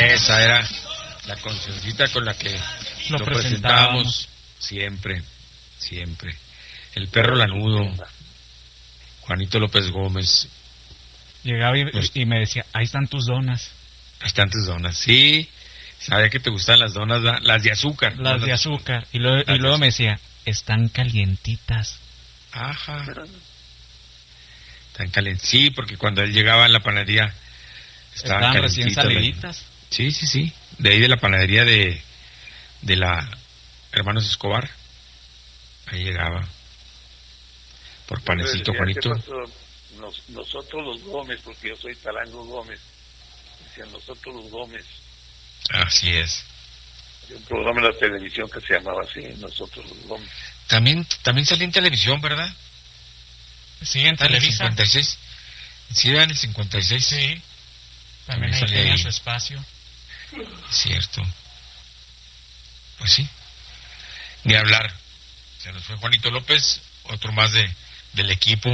Esa era la cancioncita con la que lo presentábamos siempre. El perro lanudo, Juanito López Gómez. Llegaba y me decía, ahí están tus donas. Ahí están tus donas, sí. Sabía que te gustan las donas, las de azúcar. Las de azúcar. Y luego me decía, están calientitas. Ajá. Están calientes. Sí, porque cuando él llegaba a la panadería estaban recién saliditas. Sí. De ahí de la panadería de la Hermanos Escobar. Ahí llegaba. Por panecito, Juanito. Nosotros los Gómez, porque yo soy Tarango Gómez. Decían nosotros los Gómez. Así es. Hay un programa en la televisión que se llamaba así, Nosotros los Gómez. También salía en televisión, ¿verdad? Sí, en Televisa. En el 56. Sí, era en el 56. Sí. También ahí tenía su espacio. Cierto. Pues sí. Ni hablar. Se nos fue Juanito López, otro más del equipo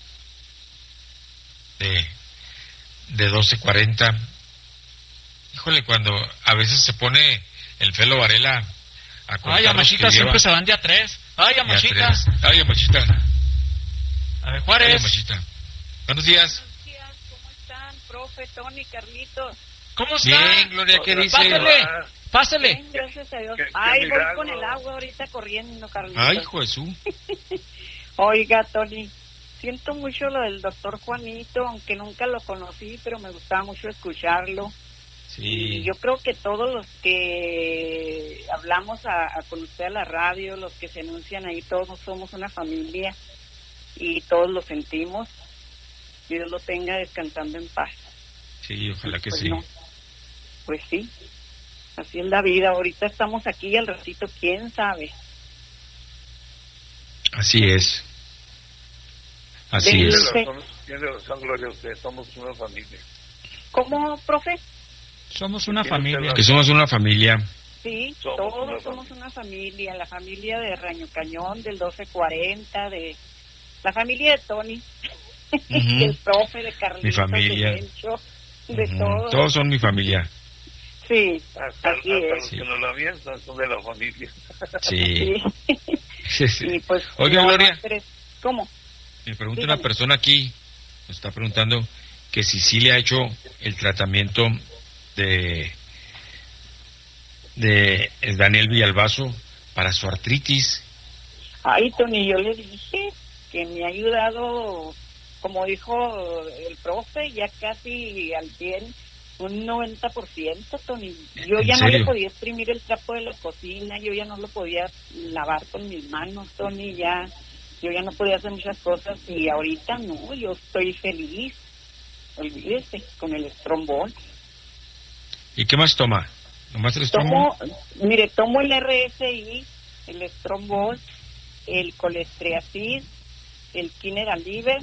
de 1240. Híjole, cuando a veces se pone el Felo Varela a contar. Ay, Amachita siempre se van de a tres. Ay, Amachita. Ay, Amachita. A ver, Juárez. Ay, Amachita. Buenos días. Buenos días, ¿cómo están, profe, Tony, Carlitos? ¿Cómo están? Bien, Gloria, ¿qué dice? Pásale. Bien, gracias a Dios. ¿Qué Ay, voy milagro? con el agua ahorita corriendo, Carlitos. Ay, Jesús. Oiga, Tony, siento mucho lo del doctor Juanito, aunque nunca lo conocí, pero me gustaba mucho escucharlo. Sí. Y yo creo que todos los que hablamos con usted a la radio, los que se anuncian ahí, todos somos una familia y todos lo sentimos. Dios lo tenga descansando en paz. Sí, ojalá que Pues sí. no. Pues sí, así es la vida. Ahorita estamos aquí y al ratito, quién sabe. Así es. Así Tiene es. Tiene razón, Gloria, usted, somos una familia. ¿Cómo, profe? Somos una familia. Que somos una familia. Sí, Somos todos una somos una familia. La familia de Raño Cañón, del 1240, de la familia de Tony, del profe, de Carlitos, Mi familia. de Mencho, de todos. Todos son mi familia. Sí, Hasta así los es. que no lo avientan son de la familia. Sí. Sí. Y pues, Oiga, no, Gloria. ¿Cómo? Me pregunta Dígame. una persona aquí, nos está preguntando que si sí le ha hecho el tratamiento de Daniel Villalbazo para su artritis. Ay, Tony, yo le dije que me ha ayudado, como dijo el profe, ya casi al 100, un 90%, Tony. Yo ¿En ya no serio? le podía exprimir el trapo de la cocina, yo ya no lo podía lavar con mis manos, Tony, yo ya no podía hacer muchas cosas y ahorita no, yo estoy feliz, olvídese, con el estrombol. ¿Y qué más toma? ¿Nomás el estrombol? Tomo el RSI, el estrombol, el colestriacid, el Kineraliver,